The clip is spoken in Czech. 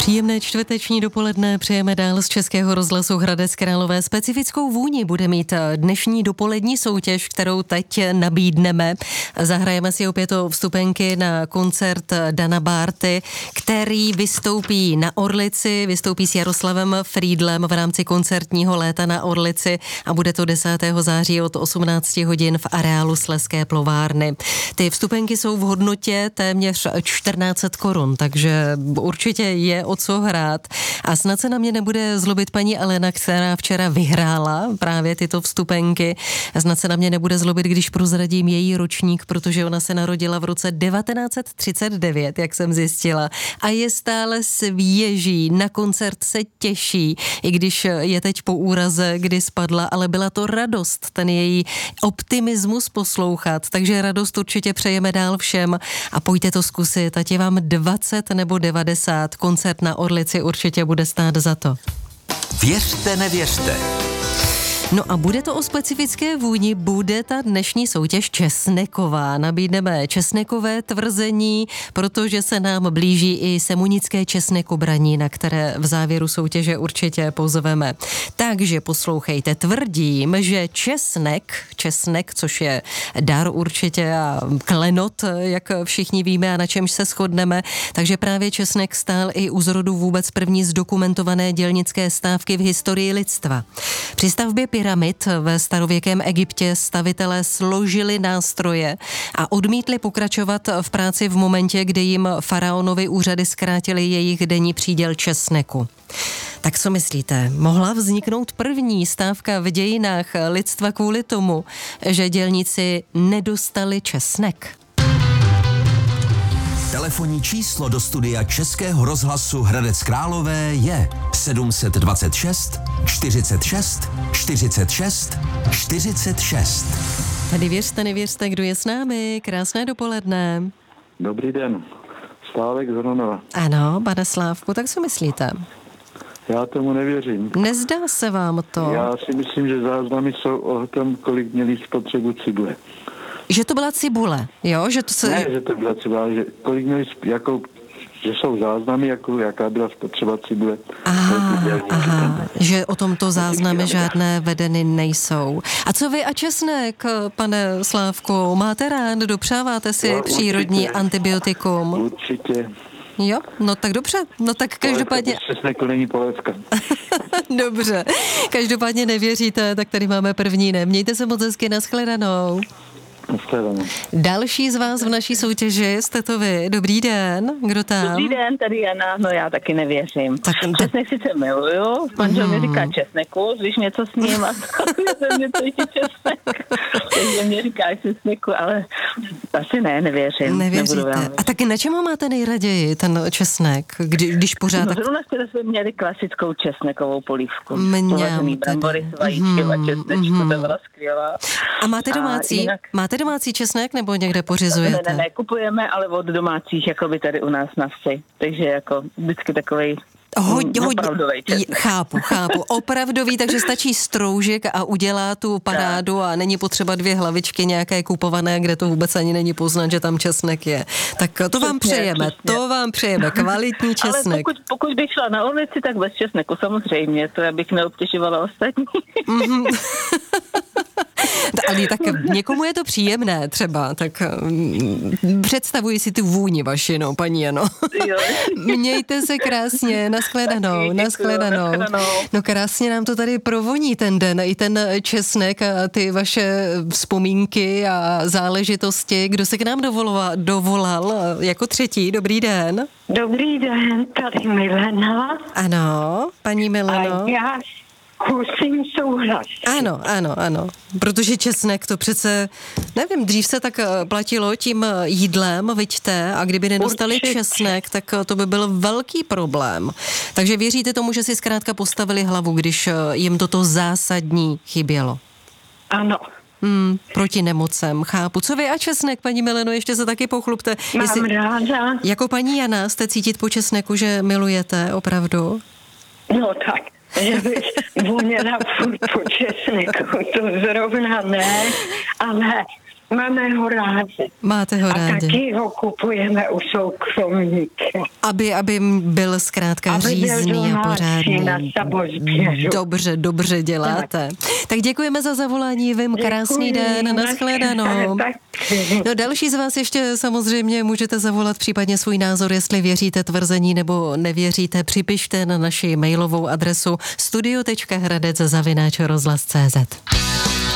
Příjemné čtvrteční dopoledne přejeme dál z Českého rozhlasu Hradec Králové. Specifickou vůni bude mít dnešní dopolední soutěž, kterou teď nabídneme. Zahrajeme si opět o vstupenky na koncert Dana Bárty, který vystoupí na Orlici, vystoupí s Jaroslavem Frýdlem v rámci koncertního léta na Orlici a bude to 10. září od 18 hodin v areálu Slezské plovárny. Ty vstupenky jsou v hodnotě téměř 1400 korun, takže určitě je o co hrát. A snad se na mě nebude zlobit paní Alena, která včera vyhrála právě tyto vstupenky. A snad se na mě nebude zlobit, když prozradím její ročník, protože ona se narodila v roce 1939, jak jsem zjistila. A je stále svěží, na koncert se těší, i když je teď po úraze, kdy spadla, ale byla to radost, ten její optimismus poslouchat. Takže radost určitě přejeme dál všem a pojďte to zkusit, ať je vám 20 nebo 90, koncert na Orlici určitě bude stát za to. Věřte, nevěřte. No a bude to o specifické vůni, bude ta dnešní soutěž česneková. Nabídneme česnekové tvrzení, protože se nám blíží i semunické česnekobraní, na které v závěru soutěže určitě pozveme. Takže poslouchejte, tvrdím, že česnek, což je dar určitě a klenot, jak všichni víme a na čemž se shodneme, takže právě česnek stál i u zrodu vůbec první zdokumentované dělnické stávky v historii lidstva. Při stavbě pyramid ve starověkém Egyptě stavitelé složili nástroje a odmítli pokračovat v práci v momentě, kdy jim faraonovi úřady zkrátili jejich denní příděl česneku. Tak co myslíte? Mohla vzniknout první stávka v dějinách lidstva kvůli tomu, že dělníci nedostali česnek? Telefonní číslo do studia Českého rozhlasu Hradec Králové je 726 46 46 46. Tady věřte, nevěřte, kdo je s námi. Krásné dopoledne. Dobrý den. Slávek z Hronova. Ano, pane Slávku, tak co myslíte? Já tomu nevěřím. Nezdá se vám to? Já si myslím, že záznamy jsou o tom, kolik měli spotřebu cible. Že to byla cibule, jo? Že to se... Ne, že to byla cibule, že kolik měli, že jsou záznamy, jaká byla spotřeba cibule. Aha, že o tomto záznamy žádné vedeny nejsou. A co vy a česnek, pane Slávku, máte rád? Dopřáváte si přírodní určitě. Antibiotikum? Určitě. Jo, no tak dobře, no tak každopádně... Česnek není polévka. Dobře, každopádně nevěříte, tak tady máme první ne. Mějte se moc hezky, nashledanou. Další z vás v naší soutěži jste to vy. Dobrý den, kdo tam? Dobrý den, tady Jana, no já taky nevěřím. Česnek sice miluju, manžel mi říká česneku, když něco s ním a to mě to je česnek. Takže mě říká česneku, ale asi nevěřím. Nevěříte. A taky na čem ho máte nejraději, ten česnek, když pořád... No zrovna jsme měli klasickou česnekovou polívku. Mňam. Brambory s vajíčkem a česnečku, to byla skvělá. A máte domácí česnek nebo někde pořizujete? Ne, kupujeme, ale od domácích, jako by tady u nás na vsi. Takže jako vždycky takovej opravdový česnek. Chápu. Opravdový, takže stačí stroužek a udělá tu parádu a není potřeba 2 hlavičky nějaké kupované, kde to vůbec ani není poznat, že tam česnek je. Tak to vám přejeme, kvalitní česnek. Ale pokud bych šla na ulici, tak bez česneku samozřejmě, to já bych neobtěžovala ostatní. Ale tak někomu je to příjemné třeba, tak představuji si tu vůni vaši, no, paní Jano. Mějte se krásně, nashledanou. No krásně nám to tady provoní ten den, i ten česnek a ty vaše vzpomínky a záležitosti. Kdo se k nám dovolal jako třetí? Dobrý den. Dobrý den, tady Milena. Ano, paní Mileno. A já musím souhlasit. Ano, protože česnek to přece, nevím, dřív se tak platilo tím jídlem, viďte, a kdyby nedostali česnek, tak to by byl velký problém. Takže věříte tomu, že si zkrátka postavili hlavu, když jim toto zásadní chybělo? Ano. Proti nemocem, chápu. Co vy a česnek, paní Mileno, ještě se taky pochlubte. Mám ráda. Jako paní Jana jste cítit po česneku, že milujete opravdu? No tak, že bych voněla furt po česneku, to zrovna ne, ale Máme ho rádi. Máte ho A rádi. taky ho kupujeme u soukromníka. Aby byl zkrátka Aby byl řízný a domácí pořádný. na Sabozběru. Dobře děláte. Tak děkujeme za zavolání, Vim, krásný den, nashledanou. No další z vás ještě samozřejmě můžete zavolat případně svůj názor, jestli věříte tvrzení nebo nevěříte, připište na naši mailovou adresu studio.hradec@rozhlas.cz.